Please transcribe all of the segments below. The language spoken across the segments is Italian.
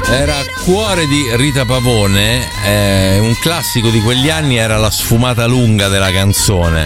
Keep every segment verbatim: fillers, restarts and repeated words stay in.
Era Cuore di Rita Pavone, eh, un classico di quegli anni, era la sfumata lunga della canzone.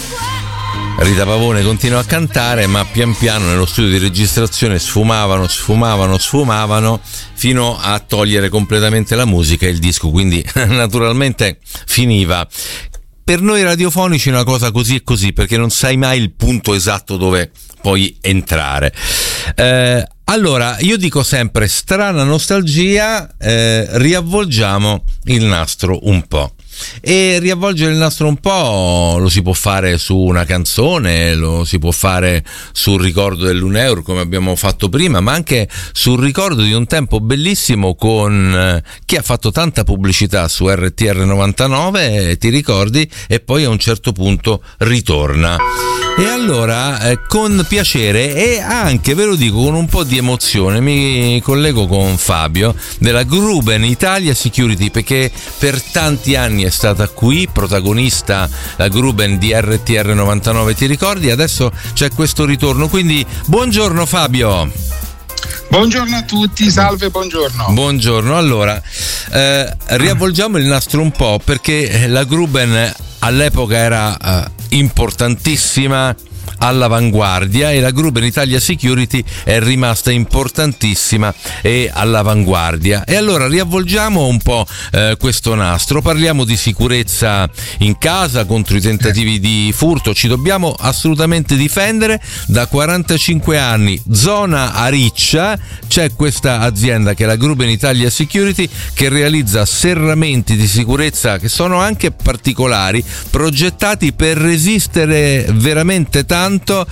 Rita Pavone continua a cantare, ma pian piano nello studio di registrazione sfumavano, sfumavano, sfumavano fino a togliere completamente la musica e il disco, quindi naturalmente finiva. Per noi radiofonici è una cosa così e così, perché non sai mai il punto esatto dove puoi entrare. Eh, allora, io dico sempre, strana nostalgia, eh, riavvolgiamo il nastro un po'. E riavvolgere il nastro un po' lo si può fare su una canzone, lo si può fare sul ricordo dell'Un Euro come abbiamo fatto prima, ma anche sul ricordo di un tempo bellissimo con eh, chi ha fatto tanta pubblicità su R T R novantanove, eh, ti ricordi, e poi a un certo punto ritorna. E allora eh, con piacere e anche, ve lo dico, con un po' di emozione mi collego con Fabio della Gruben Italia Security, perché per tanti anni è stata qui protagonista la Gruben di R T R novantanove, ti ricordi? Adesso c'è questo ritorno, quindi buongiorno Fabio. Buongiorno a tutti, salve, buongiorno. Buongiorno, allora eh, riavvolgiamo il nastro un po', perché la Gruben all'epoca era eh, importantissima, all'avanguardia, e la Gruben Italia Security è rimasta importantissima e all'avanguardia. E allora riavvolgiamo un po' eh, questo nastro, parliamo di sicurezza in casa contro i tentativi di furto, ci dobbiamo assolutamente difendere. Da quarantacinque anni, zona Ariccia, c'è questa azienda che è la Gruben Italia Security, che realizza serramenti di sicurezza che sono anche particolari, progettati per resistere veramente tanto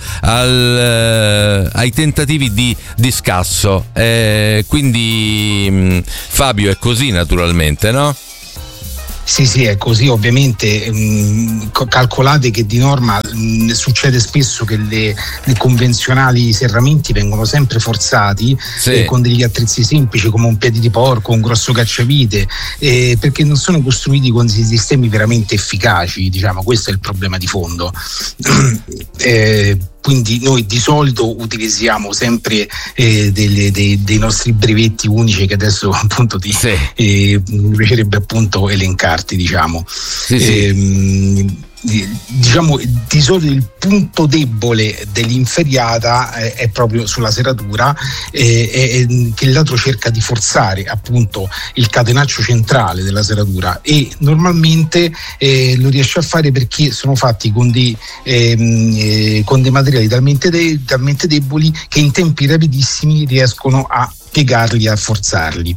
al, eh, ai tentativi di, di scasso, eh, quindi mh, Fabio, è così naturalmente, no? Sì, sì, è così, ovviamente. Mh, calcolate che di norma mh, succede spesso che le, le convenzionali serramenti vengono sempre forzati, sì. eh, con degli attrezzi semplici come un piede di porco, un grosso cacciavite, eh, perché non sono costruiti con dei sistemi veramente efficaci, diciamo, questo è il problema di fondo. eh, Quindi noi di solito utilizziamo sempre eh, delle, dei, dei nostri brevetti unici, che adesso appunto ti sì. eh, mi piacerebbe appunto elencarti, diciamo. Sì, eh, sì. Diciamo di solito il punto debole dell'inferiata eh, è proprio sulla serratura, eh, eh, che l'altro cerca di forzare appunto il catenaccio centrale della serratura, e normalmente eh, lo riesce a fare perché sono fatti con dei, ehm, eh, con dei materiali talmente, de- talmente deboli che in tempi rapidissimi riescono a piegarli, a forzarli.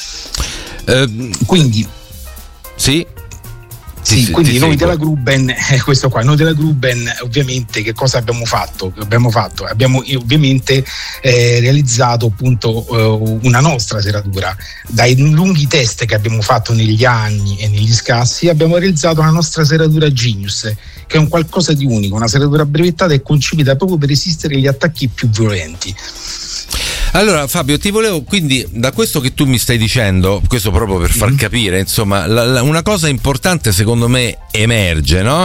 Uh, quindi sì. Sì, sì, quindi noi della Gruben, eh, questo qua, noi della Gruben ovviamente che cosa abbiamo fatto? Abbiamo fatto, abbiamo ovviamente eh, realizzato appunto eh, una nostra serratura. Dai lunghi test che abbiamo fatto negli anni e negli scassi, abbiamo realizzato la nostra serratura Genius, che è un qualcosa di unico, una serratura brevettata e concepita proprio per resistere agli attacchi più violenti. Allora Fabio, ti volevo, quindi, da questo che tu mi stai dicendo, questo proprio per far capire, insomma, la, la, una cosa importante secondo me emerge, no?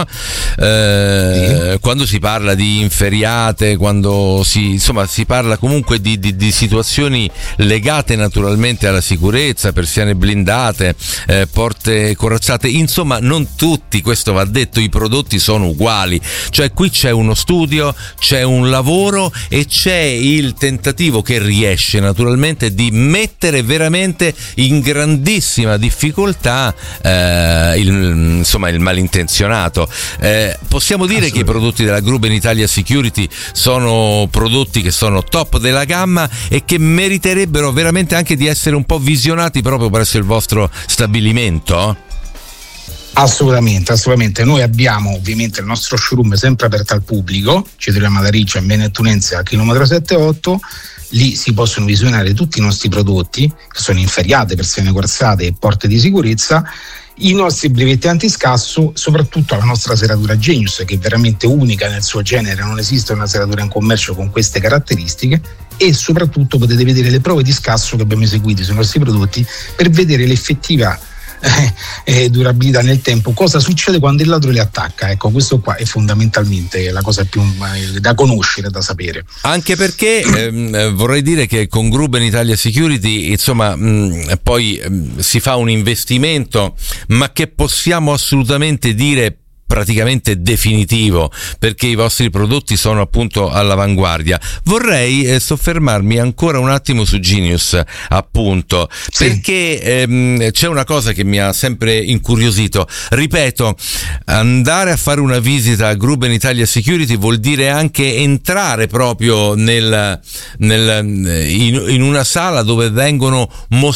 Eh, sì. Quando si parla di inferiate, quando si, insomma, si parla comunque di, di, di situazioni legate naturalmente alla sicurezza, persiane blindate, eh, porte corazzate, insomma non tutti, questo va detto, i prodotti sono uguali, cioè qui c'è uno studio, c'è un lavoro e c'è il tentativo che riesce naturalmente di mettere veramente in grandissima difficoltà eh, il, insomma il malintenzionato. Eh, possiamo dire che i prodotti della Gruben Italia Security sono prodotti che sono top della gamma e che meriterebbero veramente anche di essere un po' visionati proprio presso il vostro stabilimento? Assolutamente, assolutamente. Noi abbiamo ovviamente il nostro showroom sempre aperto al pubblico, ci troviamo ad Ariccia, in via Nettunense al chilometro sette otto. Lì si possono visionare tutti i nostri prodotti, che sono inferiate, persiane corazzate e porte di sicurezza, i nostri brevetti antiscasso, soprattutto la nostra serratura Genius, che è veramente unica nel suo genere, non esiste una serratura in commercio con queste caratteristiche, e soprattutto potete vedere le prove di scasso che abbiamo eseguito sui nostri prodotti per vedere l'effettiva eh, eh, durabilità nel tempo. Cosa succede quando il ladro li attacca? Ecco, questo qua è fondamentalmente la cosa più eh, da conoscere, da sapere. Anche perché ehm, vorrei dire che con Gruben Italia Security, insomma, mh, poi mh, si fa un investimento, ma che possiamo assolutamente dire praticamente definitivo, perché i vostri prodotti sono appunto all'avanguardia. Vorrei eh, soffermarmi ancora un attimo su Genius, appunto, sì. perché ehm, c'è una cosa che mi ha sempre incuriosito. Ripeto, andare a fare una visita a Gruben Italia Security vuol dire anche entrare proprio nel, nel in, in una sala dove vengono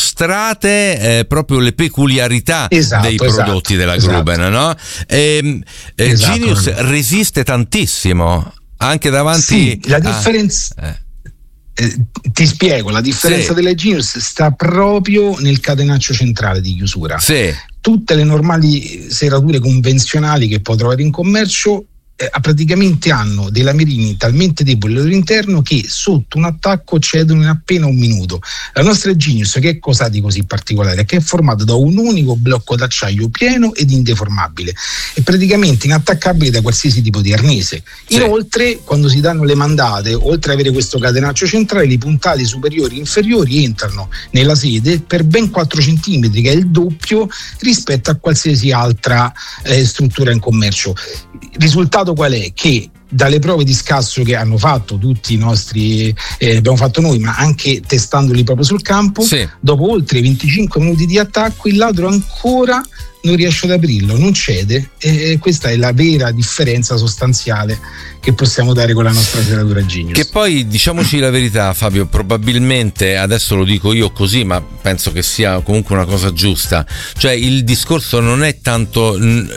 mostrate eh, proprio le peculiarità esatto, dei prodotti esatto, della Gruben, esatto. no? E, Eh, esatto. Genius resiste tantissimo anche davanti sì, la differenza a... eh. Eh, ti spiego, la differenza sì. delle Genius sta proprio nel catenaccio centrale di chiusura. Sì. Tutte le normali serrature convenzionali che puoi trovare in commercio eh, praticamente hanno dei lamerini talmente deboli all'interno che sotto un attacco cedono in appena un minuto. La nostra Genius, che cosa ha di così particolare? Che è formata da un unico blocco d'acciaio pieno ed indeformabile e praticamente inattaccabile da qualsiasi tipo di arnese. Sì. Inoltre, quando si danno le mandate, oltre ad avere questo catenaccio centrale, i puntali superiori e inferiori entrano nella sede per ben quattro centimetri, che è il doppio rispetto a qualsiasi altra eh, struttura in commercio. Il risultato qual è? Che dalle prove di scasso che hanno fatto tutti i nostri, eh, abbiamo fatto noi, ma anche testandoli proprio sul campo, sì. dopo oltre venticinque minuti di attacco il ladro ancora non riesce ad aprirlo, non cede, e questa è la vera differenza sostanziale che possiamo dare con la nostra serratura Genius. Che poi, diciamoci la verità, Fabio, probabilmente, adesso lo dico io così, ma penso che sia comunque una cosa giusta, cioè il discorso non è tanto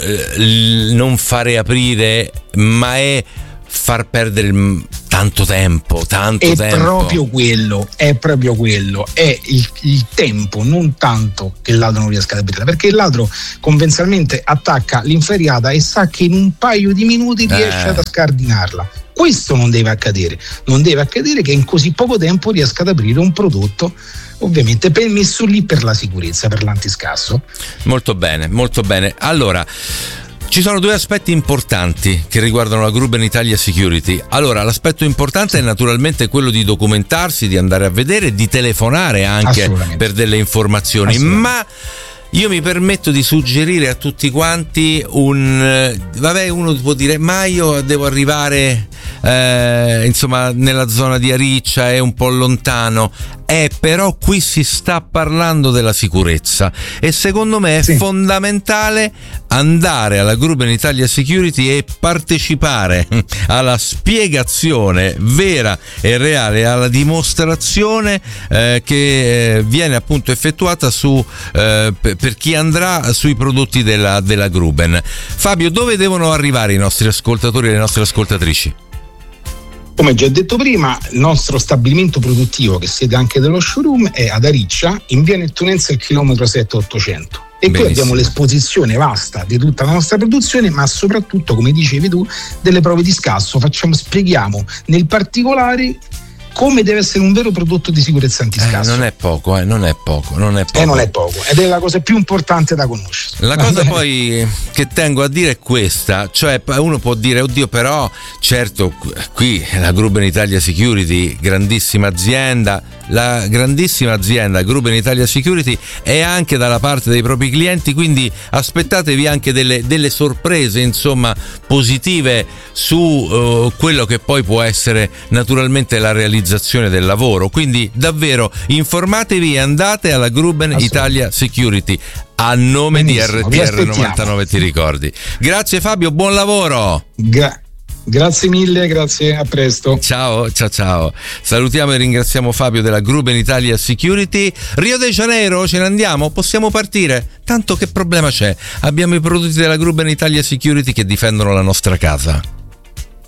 l- non fare aprire, ma è far perdere tanto tempo, tanto è tempo. È proprio quello, è proprio quello, è il, il tempo, non tanto che il ladro non riesca ad aprirla, perché il ladro convenzionalmente attacca l'inferriata e sa che in un paio di minuti riesce eh. ad scardinarla. Questo non deve accadere, non deve accadere che in così poco tempo riesca ad aprire un prodotto, ovviamente permesso lì per la sicurezza, per l'antiscasso. Molto bene, molto bene. Allora, ci sono due aspetti importanti che riguardano la Gruben Italia Security. Allora, l'aspetto importante è naturalmente quello di documentarsi, di andare a vedere, di telefonare anche per delle informazioni, ma io mi permetto di suggerire a tutti quanti un vabbè, uno può dire ma io devo arrivare eh, insomma nella zona di Ariccia, è un po' lontano, eh, però qui si sta parlando della sicurezza e secondo me è sì. fondamentale andare alla Gruben Italia Security e partecipare alla spiegazione vera e reale, alla dimostrazione eh, che viene appunto effettuata su eh, per chi andrà sui prodotti della, della Gruben. Fabio, dove devono arrivare i nostri ascoltatori e le nostre ascoltatrici? Come già detto prima, il nostro stabilimento produttivo, che siede anche dello showroom, è ad Ariccia, in via Nettunense al chilometro sette ottocento. E Benissimo. Qui abbiamo l'esposizione vasta di tutta la nostra produzione, ma soprattutto, come dicevi tu, delle prove di scasso. Facciamo, spieghiamo nel particolare come deve essere un vero prodotto di sicurezza antiscasso. Eh, non è poco, eh, non è poco, non è poco. Eh, non è poco, ed è la cosa più importante da conoscere. La cosa poi che tengo a dire è questa, cioè uno può dire, oddio, però certo qui la Gruben Italia Security, grandissima azienda, la grandissima azienda Gruben Italia Security è anche dalla parte dei propri clienti, quindi aspettatevi anche delle, delle sorprese, insomma, positive su uh, quello che poi può essere naturalmente la realizzazione del lavoro. Quindi davvero informatevi e andate alla Gruben Italia Security a nome Benissimo, di R T R novantanove, ti ricordi. Grazie Fabio, buon lavoro. Gra- grazie mille, grazie, a presto. Ciao, ciao, ciao. Salutiamo e ringraziamo Fabio della Gruben Italia Security. Rio de Janeiro, ce ne andiamo? Possiamo partire? Tanto che problema c'è? Abbiamo i prodotti della Gruben Italia Security che difendono la nostra casa.